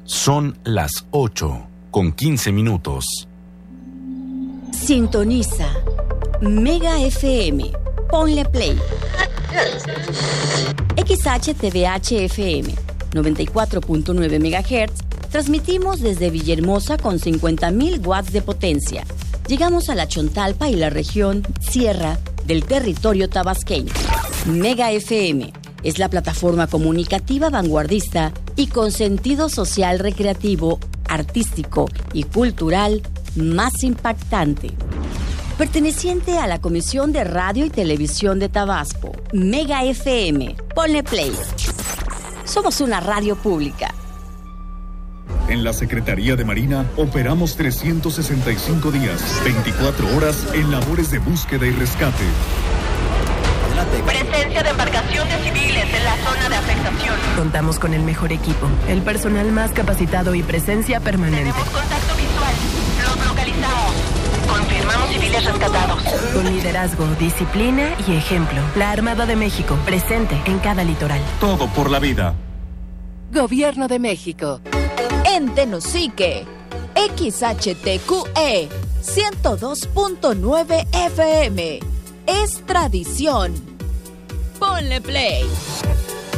Son las 8:15. Sintoniza Mega FM. Ponle play. XHTVH-FM 94.9 MHz. Transmitimos desde Villahermosa con 50.000 watts de potencia. Llegamos a la Chontalpa y la región Sierra del territorio tabasqueño. Mega FM es la plataforma comunicativa vanguardista y con sentido social, recreativo, artístico y cultural más impactante. Perteneciente a la Comisión de Radio y Televisión de Tabasco. Mega FM. Ponle play. Somos una radio pública. En la Secretaría de Marina operamos 365 días, 24 horas en labores de búsqueda y rescate. Presencia de embarcaciones civiles en la zona de afectación. Contamos con el mejor equipo, el personal más capacitado y presencia permanente. Tenemos contacto visual. Los localizamos. Confirmamos civiles rescatados. Con liderazgo, disciplina y ejemplo. La Armada de México, presente en cada litoral. Todo por la vida. Gobierno de México. En Tenosique, XHTQE 102.9 FM. Es tradición. Ponle play.